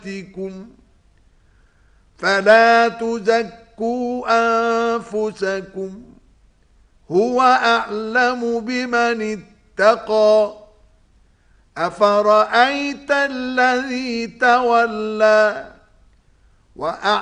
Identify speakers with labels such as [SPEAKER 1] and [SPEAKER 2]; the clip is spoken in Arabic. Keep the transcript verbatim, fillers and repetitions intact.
[SPEAKER 1] أنفسكم فلا تزكوا أنفسكم هو أعلم بمن اتقى أفرأيت الذي تولى وأعلم